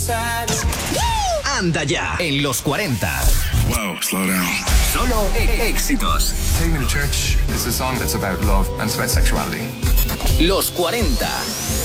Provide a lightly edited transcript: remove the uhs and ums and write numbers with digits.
Anda ya en los 40. Wow, slow down. Solo éxitos. Take Me to Church is a song that's about love and it's about sexuality. Los 40.